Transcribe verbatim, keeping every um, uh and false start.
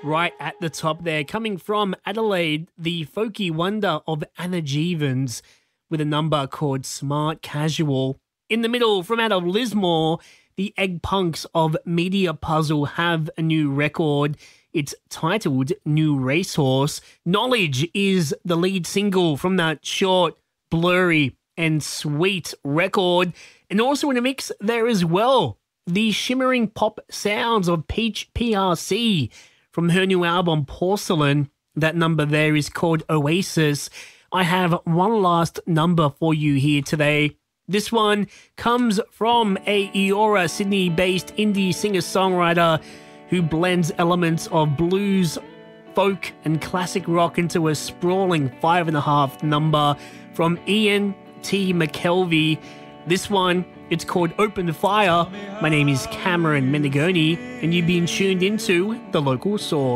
Right at the top there, coming from Adelaide, the folky wonder of Anna Jevons with a number called Smart Casual. In the middle, from out of Lismore, the Egg Punks of Media Puzzle have a new record. It's titled New Racehorse. Knowledge is the lead single from that short, blurry, and sweet record. And also in a mix there as well, the shimmering pop sounds of Peach P R C from her new album Porcelain. That number there is called Oasis. I have one last number for you here today. This one comes from a Eora Sydney-based indie singer-songwriter who blends elements of blues, folk, and classic rock into a sprawling five and a half number from Ian T. McKelvey. This one, it's called Open Fire. My name is Cameron Menegoni, and you've been tuned into The Local Source.